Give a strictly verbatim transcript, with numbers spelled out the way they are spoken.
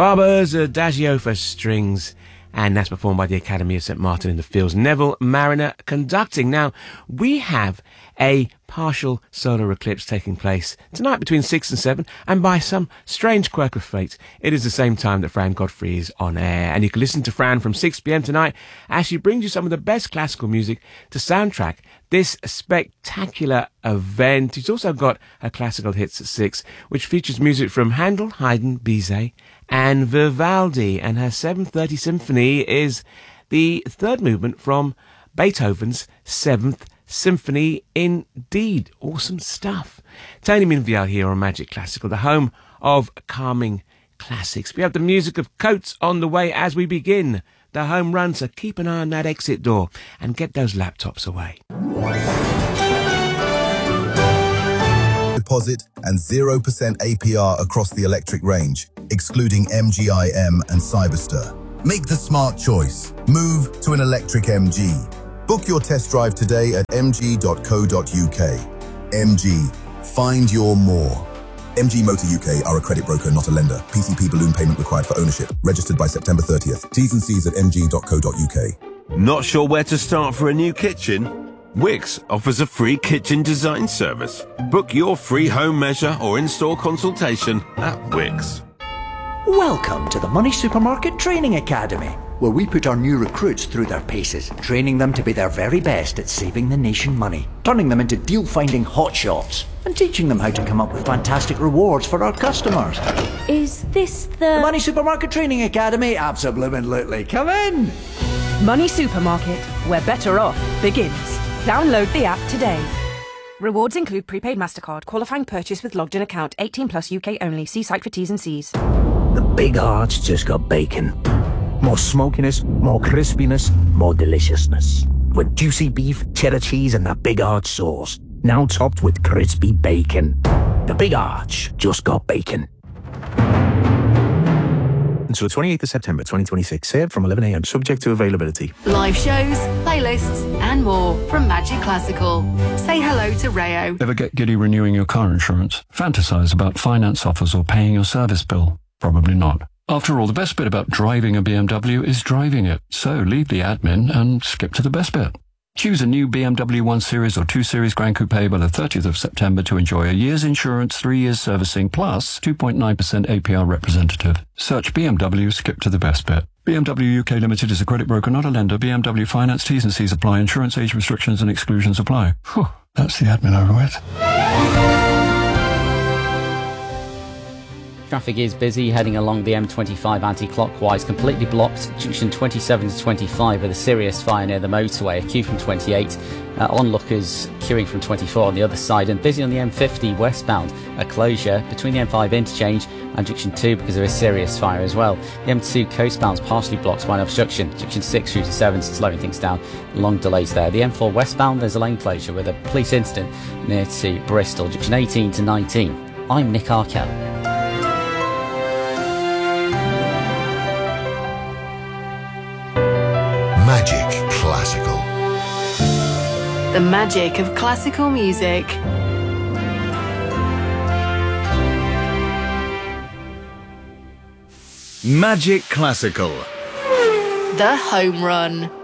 Barber's Adagio for strings, and that's performed by the Academy of Saint Martin in the Fields. Neville Marriner conducting. Now, we have a partial solar eclipse taking place tonight between six and seven, and by some strange quirk of fate, it is the same time that Fran Godfrey is on air. And you can listen to Fran from six p.m. tonight as she brings you some of the best classical music to soundtrack this spectacular event. She's also got her classical hits at six, which features music from Handel, Haydn, Bizet, and Vivaldi. And her seven thirty symphony is the third movement from Beethoven's Seventh Symphony. Indeed, awesome stuff. Tony Minvial here on Magic Classical, the home of calming classics. We have the music of Coates on the way as we begin the home run, so keep an eye on that exit door and get those laptops away. Deposit and zero percent A P R across the electric range, excluding M G I M and Cyberster. Make the smart choice. Move to an electric M G. Book your test drive today at m g dot co dot u k. M G. Find your more. M G Motor U K are a credit broker, not a lender. P C P balloon payment required for ownership. Registered by September thirtieth. T's and C's at m g dot co dot u k. Not sure where to start for a new kitchen? Wix offers a free kitchen design service. Book your free home measure or in-store consultation at Wix. Welcome to the Money Supermarket Training Academy, where we put our new recruits through their paces, training them to be their very best at saving the nation money, turning them into deal-finding hotshots, and teaching them how to come up with fantastic rewards for our customers. Is this the... The Money Supermarket Training Academy? Absolutely. Come in! Money Supermarket, where better off begins. Download the app today. Rewards include prepaid MasterCard, qualifying purchase with logged-in account, eighteen plus U K only. See site for T's and C's. The Big Arch just got bacon. More smokiness, more crispiness, more deliciousness. With juicy beef, cheddar cheese and that Big Arch sauce. Now topped with crispy bacon. The Big Arch just got bacon. Until the twenty-eighth of September twenty twenty-six. Served from eleven a.m. Subject to availability. Live shows, playlists and more from Magic Classical. Say hello to Rayo. Ever get giddy renewing your car insurance? Fantasize about finance offers or paying your service bill? Probably not. After all, the best bit about driving a B M W is driving it. So leave the admin and skip to the best bit. Choose a new B M W one Series or two Series Grand Coupe by the thirtieth of September to enjoy a year's insurance, three years servicing, plus two point nine percent A P R representative. Search B M W, skip to the best bit. B M W U K Limited is a credit broker, not a lender. B M W Finance, T's and C's apply. Insurance age restrictions and exclusions apply. Whew, that's the admin over with. Traffic is busy heading along the M twenty-five anti-clockwise, completely blocked junction twenty-seven to twenty-five with a serious fire near the motorway, a queue from twenty-eight, uh, onlookers queuing from twenty-four on the other side, and busy on the M fifty westbound, a closure between the M five interchange and junction two because of a serious fire as well. The M two coastbound is partially blocked by an obstruction, junction six through to seven slowing things down, long delays there. The M four westbound, there's a lane closure with a police incident near to Bristol, junction eighteen to nineteen. I'm Nick Arkell. Magic Classical. The magic of classical music. Magic Classical. The Home Run.